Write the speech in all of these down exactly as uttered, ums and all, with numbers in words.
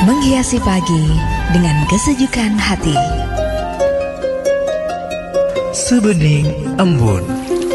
Menghiasi pagi dengan kesejukan hati. Sebening embun.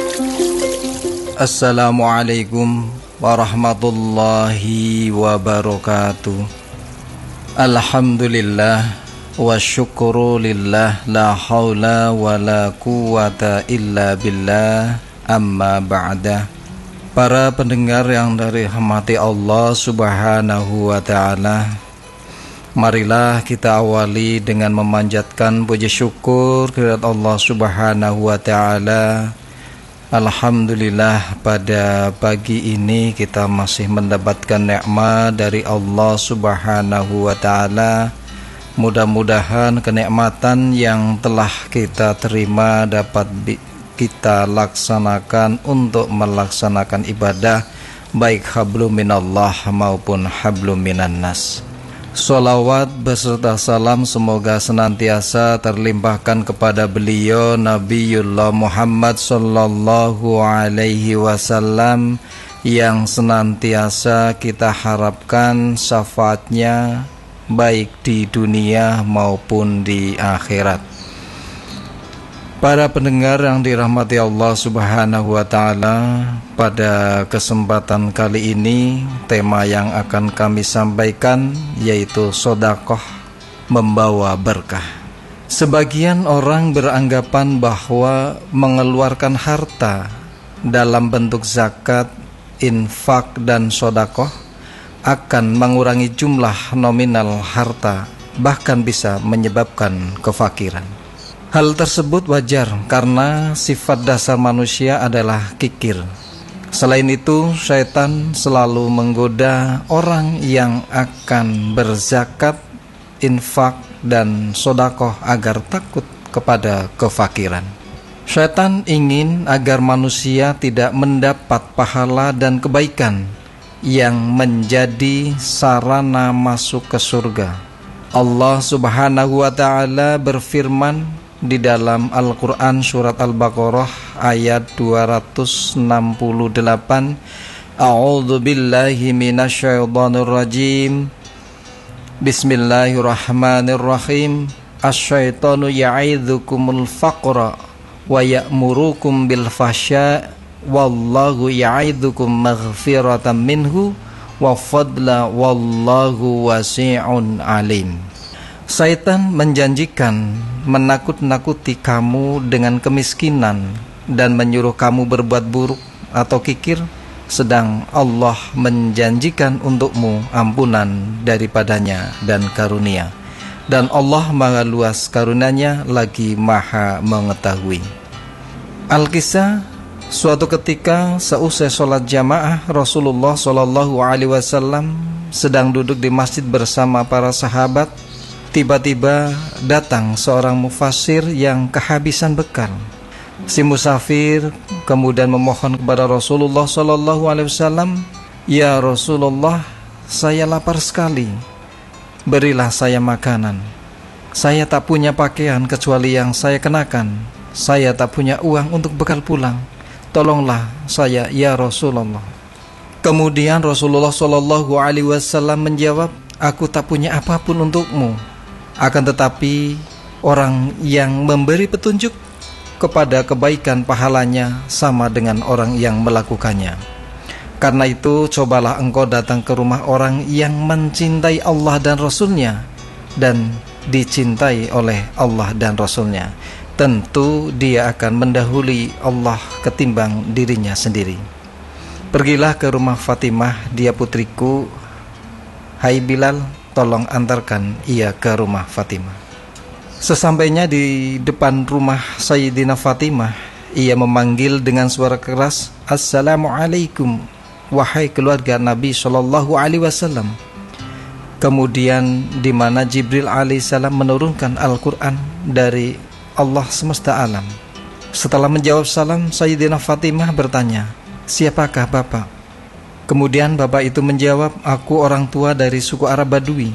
Assalamualaikum warahmatullahi wabarakatuh. Alhamdulillah wa syukru lillah, la haula wa la quwata illa billah, amma ba'dah. Para pendengar yang dirahmati Allah subhanahu wa ta'ala, marilah kita awali dengan memanjatkan puji syukur kehadirat Allah subhanahu wa ta'ala. Alhamdulillah, pada pagi ini kita masih mendapatkan nikmat dari Allah subhanahu wa ta'ala. Mudah-mudahan kenikmatan yang telah kita terima dapat kita laksanakan untuk melaksanakan ibadah, baik hablum minallah maupun hablum minan nas. Sholawat beserta salam semoga senantiasa terlimpahkan kepada beliau Nabiullah Muhammad sallallahu alaihi wasallam, yang senantiasa kita harapkan syafaatnya baik di dunia maupun di akhirat. Para pendengar yang dirahmati Allah subhanahu wa ta'ala, pada kesempatan kali ini tema yang akan kami sampaikan yaitu sedekah membawa berkah. Sebagian orang beranggapan bahwa mengeluarkan harta dalam bentuk zakat, infak dan sedekah akan mengurangi jumlah nominal harta, bahkan bisa menyebabkan kefakiran. Hal tersebut wajar karena sifat dasar manusia adalah kikir. Selain itu, syaitan selalu menggoda orang yang akan berzakat, infak, dan sedekah agar takut kepada kefakiran. Syaitan ingin agar manusia tidak mendapat pahala dan kebaikan yang menjadi sarana masuk ke surga. Allah subhanahu wa ta'ala berfirman di dalam Al-Quran surat Al-Baqarah ayat dua ratus enam puluh delapan, A'udzu billahi minasyaitonir rajim, Bismillahirrahmanirrahim, Asyaitonu ya'idzukumul faqra wa ya'murukum bil fahsya wallahu ya'idzukum maghfiratan minhu wa fadla wallahu wasi'un alim. Syaitan menjanjikan menakut-nakuti kamu dengan kemiskinan dan menyuruh kamu berbuat buruk atau kikir, sedang Allah menjanjikan untukmu ampunan daripadanya dan karunia. Dan Allah maha luas karunia-Nya lagi maha mengetahui. Al-Kisah, suatu ketika seusai sholat jamaah, Rasulullah shallallahu alaihi wasallam sedang duduk di masjid bersama para sahabat. Tiba-tiba datang seorang mufassir yang kehabisan bekal. Si musafir kemudian memohon kepada Rasulullah shallallahu alaihi wasallam, "Ya Rasulullah, saya lapar sekali. Berilah saya makanan. Saya tak punya pakaian kecuali yang saya kenakan. Saya tak punya uang untuk bekal pulang. Tolonglah saya ya Rasulullah." Kemudian Rasulullah shallallahu alaihi wasallam menjawab, "Aku tak punya apapun untukmu. Akan tetapi orang yang memberi petunjuk kepada kebaikan pahalanya sama dengan orang yang melakukannya. Karena itu cobalah engkau datang ke rumah orang yang mencintai Allah dan Rasulnya dan dicintai oleh Allah dan Rasulnya. Tentu dia akan mendahului Allah ketimbang dirinya sendiri. Pergilah ke rumah Fatimah, dia putriku. Hai Bilal, tolong antarkan ia ke rumah Fatimah." Sesampainya di depan rumah Sayyidina Fatimah, ia memanggil dengan suara keras, "Assalamualaikum, wahai keluarga Nabi Shallallahu alaihi wasallam." Kemudian di mana Jibril alaihissalam menurunkan Al-Quran dari Allah semesta alam. Setelah menjawab salam, Sayyidina Fatimah bertanya, "Siapakah Bapak?" Kemudian bapak itu menjawab, "Aku orang tua dari suku Arab Badui.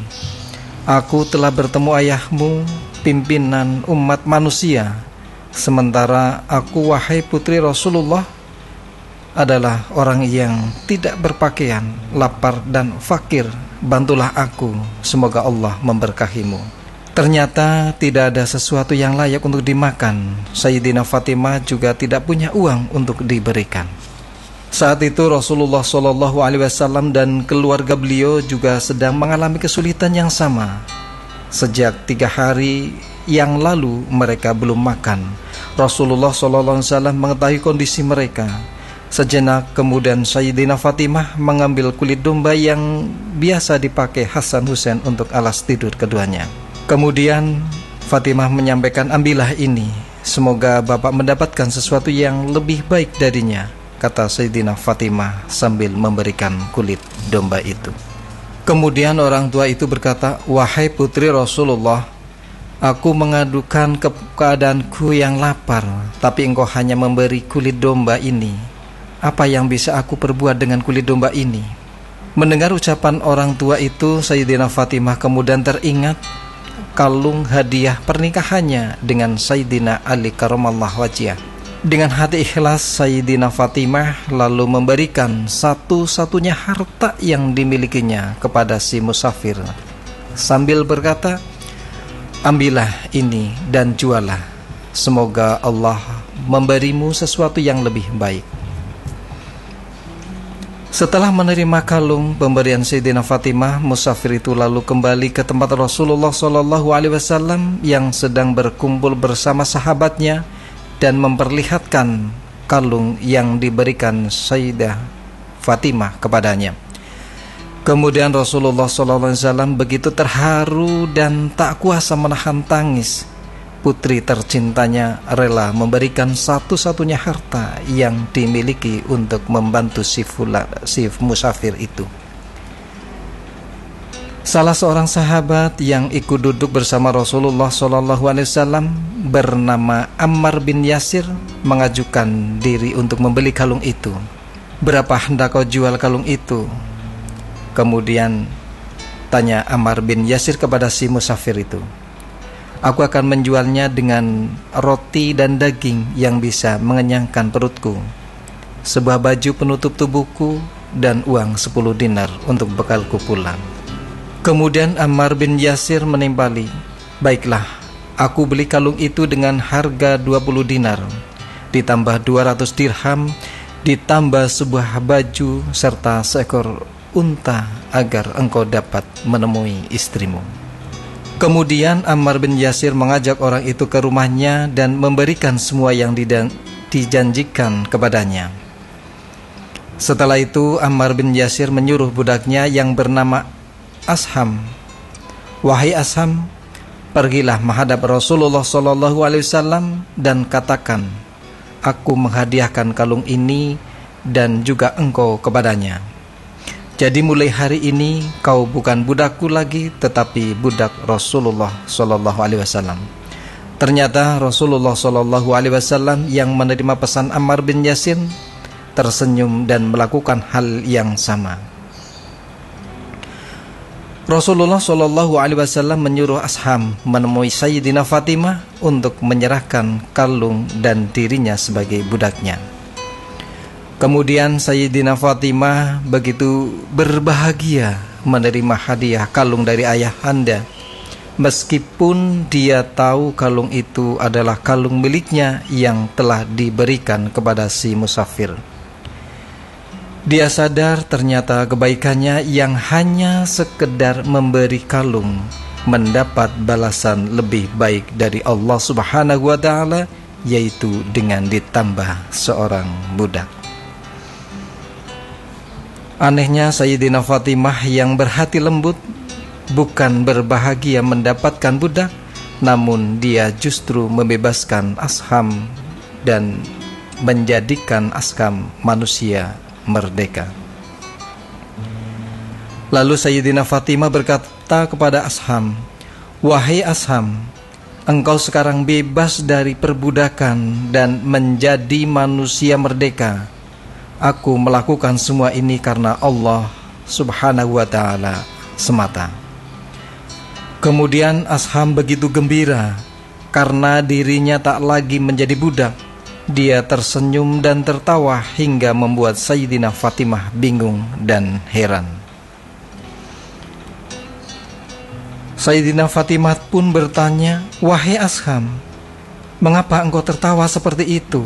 Aku telah bertemu ayahmu, pimpinan umat manusia. Sementara aku, wahai putri Rasulullah, adalah orang yang tidak berpakaian, lapar dan fakir bantulah aku, semoga Allah memberkahimu. Ternyata tidak ada sesuatu yang layak untuk dimakan. Sayyidina Fatimah juga tidak punya uang untuk diberikan. Saat itu Rasulullah shallallahu alaihi wasallam dan keluarga beliau juga sedang mengalami kesulitan yang sama. Sejak tiga hari yang lalu mereka belum makan. Rasulullah shallallahu alaihi wasallam mengetahui kondisi mereka. Sejenak kemudian Sayyidina Fatimah mengambil kulit domba yang biasa dipakai Hasan Husain untuk alas tidur keduanya. Kemudian Fatimah menyampaikan, ambillah ini, semoga bapak mendapatkan sesuatu yang lebih baik darinya, kata Sayyidina Fatimah sambil memberikan kulit domba itu. Kemudian orang tua itu berkata, wahai putri Rasulullah, aku mengadukan ke keadaanku yang lapar, tapi engkau hanya memberi kulit domba ini. Apa yang bisa aku perbuat dengan kulit domba ini? Mendengar ucapan orang tua itu, Sayyidina Fatimah kemudian teringat kalung hadiah pernikahannya dengan Sayyidina Ali karramallahu wajhah. Dengan hati ikhlas, Sayyidina Fatimah lalu memberikan satu-satunya harta yang dimilikinya kepada si musafir, sambil berkata, ambillah ini dan jualah, semoga Allah memberimu sesuatu yang lebih baik. Setelah menerima kalung pemberian Sayyidina Fatimah, musafir itu lalu kembali ke tempat Rasulullah shallallahu alaihi wasallam yang sedang berkumpul bersama sahabatnya dan memperlihatkan kalung yang diberikan Sayyidah Fatimah kepadanya. Kemudian Rasulullah shallallahu alaihi wasallam begitu terharu dan tak kuasa menahan tangis. Putri tercintanya rela memberikan satu-satunya harta yang dimiliki untuk membantu si, fula, si musafir itu. Salah seorang sahabat yang ikut duduk bersama Rasulullah shallallahu alaihi wasallam bernama Ammar bin Yasir mengajukan diri untuk membeli kalung itu. Berapa hendak kau jual kalung itu? Kemudian tanya Ammar bin Yasir kepada si musafir itu. Aku akan menjualnya dengan roti dan daging yang bisa mengenyangkan perutku, sebuah baju penutup tubuhku, dan uang sepuluh dinar untuk bekalku pulang. Kemudian Ammar bin Yasir menimpali, baiklah, aku beli kalung itu dengan harga dua puluh dinar, ditambah dua ratus dirham, ditambah sebuah baju serta seekor unta agar engkau dapat menemui istrimu. Kemudian Ammar bin Yasir mengajak orang itu ke rumahnya dan memberikan semua yang dijanjikan kepadanya. Setelah itu Ammar bin Yasir menyuruh budaknya yang bernama Asham, wahai Asham, pergilah menghadap Rasulullah shallallahu alaihi wasallam dan katakan, aku menghadiahkan kalung ini dan juga engkau kepadanya. Jadi mulai hari ini kau bukan budakku lagi, tetapi budak Rasulullah shallallahu alaihi wasallam. Ternyata Rasulullah shallallahu alaihi wasallam yang menerima pesan Ammar bin Yasir tersenyum dan melakukan hal yang sama. Rasulullah shallallahu alaihi wasallam menyuruh Asham menemui Sayyidina Fatimah untuk menyerahkan kalung dan dirinya sebagai budaknya. Kemudian Sayyidina Fatimah begitu berbahagia menerima hadiah kalung dari ayahanda, meskipun dia tahu kalung itu adalah kalung miliknya yang telah diberikan kepada si musafir. Dia sadar ternyata kebaikannya yang hanya sekedar memberi kalung mendapat balasan lebih baik dari Allah Subhanahu wa ta'ala, yaitu dengan ditambah seorang budak. Anehnya Sayyidina Fatimah yang berhati lembut bukan berbahagia mendapatkan budak, namun dia justru membebaskan Asham dan menjadikan Asham manusia merdeka. Lalu Sayyidina Fatimah berkata kepada Asham, wahai Asham, engkau sekarang bebas dari perbudakan dan menjadi manusia merdeka. Aku melakukan semua ini karena Allah Subhanahu wa ta'ala semata. Kemudian Asham begitu gembira karena dirinya tak lagi menjadi budak. Dia tersenyum dan tertawa hingga membuat Sayyidina Fatimah bingung dan heran. Sayyidina Fatimah pun bertanya, "Wahai Asham, mengapa engkau tertawa seperti itu?"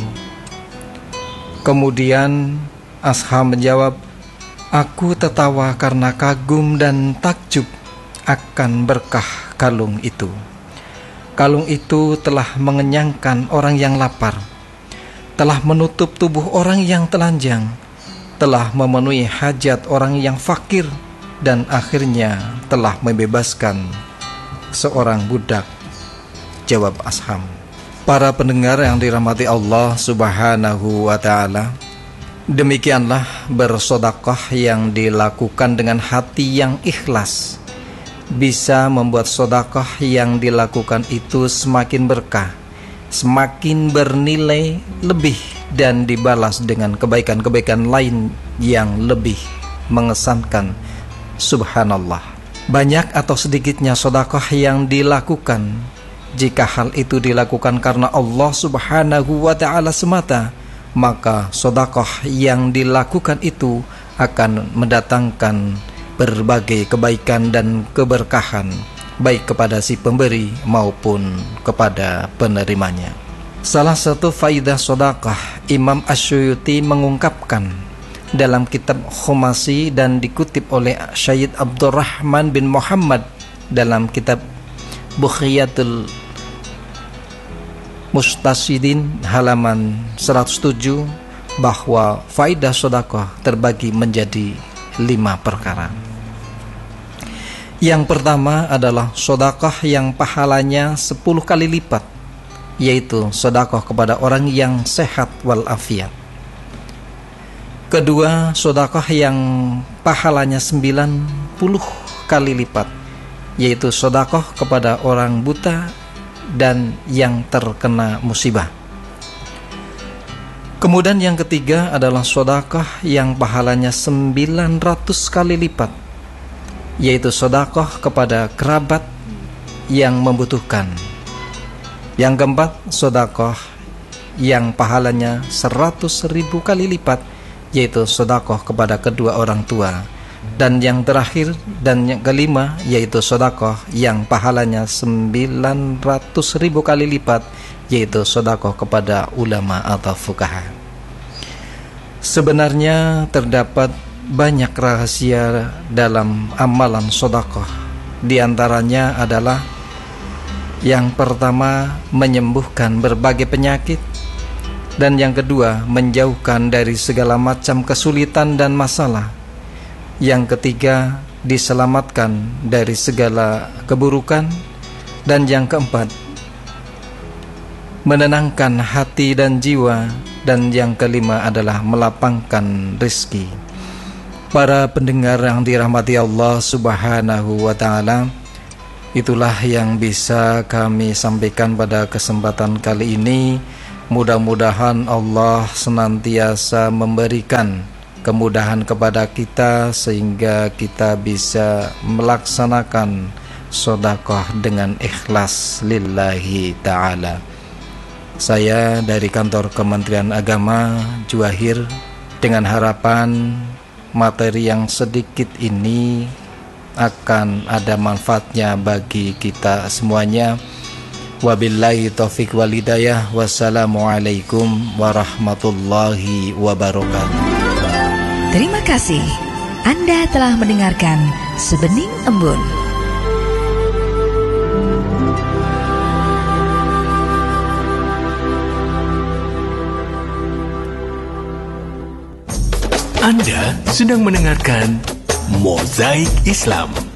Kemudian Asham menjawab, "Aku tertawa karena kagum dan takjub akan berkah kalung itu. Kalung itu telah mengenyangkan orang yang lapar, telah menutup tubuh orang yang telanjang, telah memenuhi hajat orang yang fakir, dan akhirnya telah membebaskan seorang budak." Jawab Asham. Para pendengar yang dirahmati Allah Subhanahu wa ta'ala, demikianlah bersedekah yang dilakukan dengan hati yang ikhlas bisa membuat sedekah yang dilakukan itu semakin berkah, semakin bernilai lebih, dan dibalas dengan kebaikan-kebaikan lain yang lebih mengesankan. Subhanallah. Banyak atau sedikitnya sedekah yang dilakukan, jika hal itu dilakukan karena Allah Subhanahu wa ta'ala semata, maka sedekah yang dilakukan itu akan mendatangkan berbagai kebaikan dan keberkahan, baik kepada si pemberi maupun kepada penerimanya. Salah satu faidah sedekah, Imam Asyuyuti mengungkapkan dalam kitab Khumasi dan dikutip oleh Syed Abdurrahman bin Muhammad dalam kitab Bukhiyatul Mustasidin halaman seratus tujuh, bahwa faidah sedekah terbagi menjadi lima perkara. Yang pertama adalah sedekah yang pahalanya sepuluh kali lipat, yaitu sedekah kepada orang yang sehat walafiat. Kedua, sedekah yang pahalanya sembilan puluh kali lipat, yaitu sedekah kepada orang buta dan yang terkena musibah. Kemudian yang ketiga adalah sedekah yang pahalanya sembilan ratus kali lipat, yaitu sedekah kepada kerabat yang membutuhkan. Yang keempat, sedekah yang pahalanya seratus ribu kali lipat, yaitu sedekah kepada kedua orang tua. Dan yang terakhir dan yang kelima, yaitu sedekah yang pahalanya sembilan ratus ribu kali lipat, yaitu sedekah kepada ulama atau fuqaha. Sebenarnya terdapat banyak rahasia dalam amalan sedekah. Di antaranya adalah yang pertama, menyembuhkan berbagai penyakit, dan yang kedua, menjauhkan dari segala macam kesulitan dan masalah. Yang ketiga, diselamatkan dari segala keburukan. Dan yang keempat, menenangkan hati dan jiwa. Dan yang kelima adalah melapangkan rezeki. Para pendengar yang dirahmati Allah Subhanahu wa ta'ala, itulah yang bisa kami sampaikan pada kesempatan kali ini. Mudah-mudahan Allah senantiasa memberikan kemudahan kepada kita sehingga kita bisa melaksanakan sedekah dengan ikhlas lillahi ta'ala. Saya dari kantor Kementerian Agama Juwahir, dengan harapan materi yang sedikit ini akan ada manfaatnya bagi kita semuanya. Wabillahi taufiq wal hidayah. Wassalamualaikum warahmatullahi wabarakatuh. Terima kasih. Anda telah mendengarkan Sebening Embun. Anda sedang mendengarkan Mozaik Islam.